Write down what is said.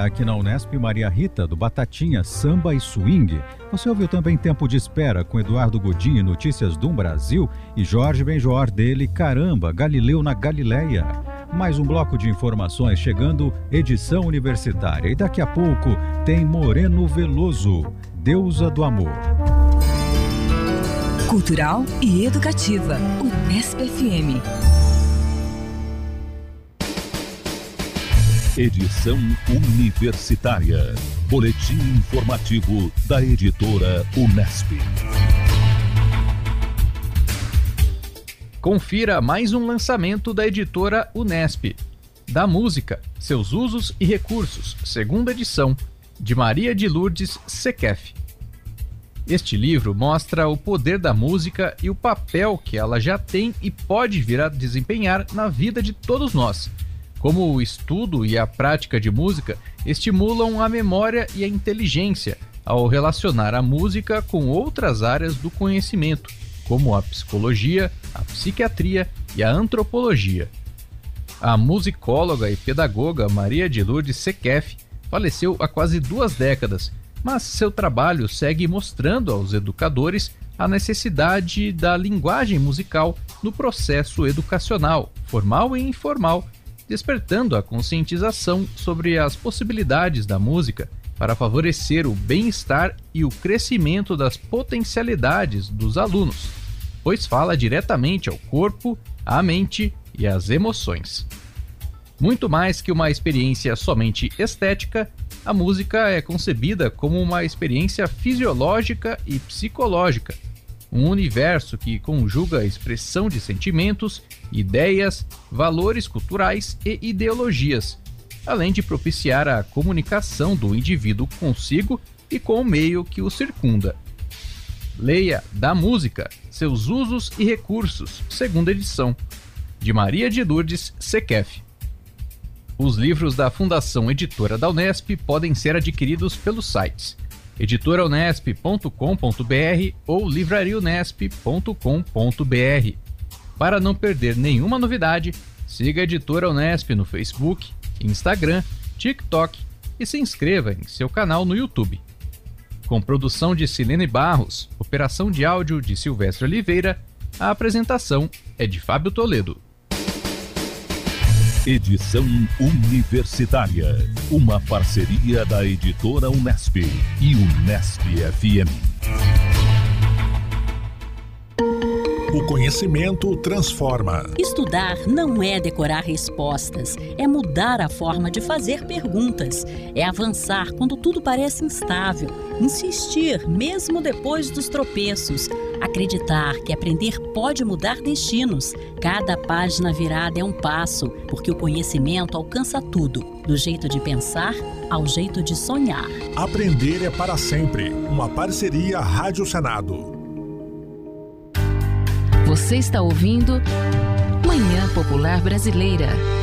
dia, aqui na Unesp, Maria Rita, do Batatinha, Samba e Swing. Você ouviu também Tempo de Espera, com Eduardo Godinho e Notícias do Brasil, e Jorge Benjor dele, Caramba, Galileu na Galileia. Mais um bloco de informações chegando, edição universitária. E daqui a pouco tem Moreno Veloso, Deusa do Amor. Cultural e educativa, Unesp FM. Edição universitária. Boletim informativo da editora Unesp. Confira mais um lançamento da editora Unesp. Da música, seus usos e recursos, segunda edição, de Maria de Lourdes Sequef. Este livro mostra o poder da música e o papel que ela já tem e pode vir a desempenhar na vida de todos nós. Como o estudo e a prática de música estimulam a memória e a inteligência ao relacionar a música com outras áreas do conhecimento, como a psicologia, a psiquiatria e a antropologia. A musicóloga e pedagoga Maria de Lourdes Sequef faleceu há quase 2 décadas, mas seu trabalho segue mostrando aos educadores a necessidade da linguagem musical no processo educacional, formal e informal, despertando a conscientização sobre as possibilidades da música para favorecer o bem-estar e o crescimento das potencialidades dos alunos, pois fala diretamente ao corpo, à mente e às emoções. Muito mais que uma experiência somente estética, a música é concebida como uma experiência fisiológica e psicológica, um universo que conjuga a expressão de sentimentos, ideias, valores culturais e ideologias, além de propiciar a comunicação do indivíduo consigo e com o meio que o circunda. Leia Da Música, seus usos e recursos, segunda edição, de Maria de Lourdes Sequef. Os livros da Fundação Editora da Unesp podem ser adquiridos pelos sites editoraunesp.com.br ou livrariaunesp.com.br. Para não perder nenhuma novidade, siga a Editora Unesp no Facebook, Instagram, TikTok e se inscreva em seu canal no YouTube. Com produção de Silene Barros, operação de áudio de Silvestre Oliveira, a apresentação é de Fábio Toledo. Edição universitária. Uma parceria da editora Unesp e Unesp FM. O conhecimento transforma. Estudar não é decorar respostas, é mudar a forma de fazer perguntas, é avançar quando tudo parece instável, insistir mesmo depois dos tropeços, acreditar que aprender pode mudar destinos. Cada página virada é um passo, porque o conhecimento alcança tudo, do jeito de pensar ao jeito de sonhar. Aprender é para sempre. Uma parceria Rádio Senado. Você está ouvindo Manhã Popular Brasileira.